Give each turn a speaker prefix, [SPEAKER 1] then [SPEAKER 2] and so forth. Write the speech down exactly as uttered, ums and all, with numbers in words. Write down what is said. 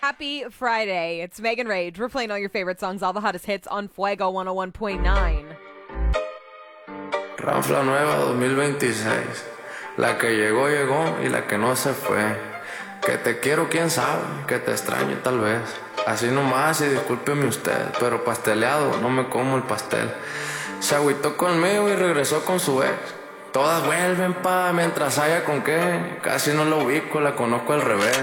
[SPEAKER 1] Happy Friday. It's Megan Rage. We're playing all your favorite songs, all the hottest hits on Fuego one oh one point nine.
[SPEAKER 2] Ranfla nueva dos mil veintiséis. La que llegó, llegó y la que no se fue. Que te quiero, quién sabe, que te extraño tal vez. Así nomás y discúlpeme usted, pero pasteleado no me como el pastel. Se agüitó conmigo y regresó con su ex. Todas vuelven pa' mientras haya con qué. Casi no la ubico, la conozco al revés.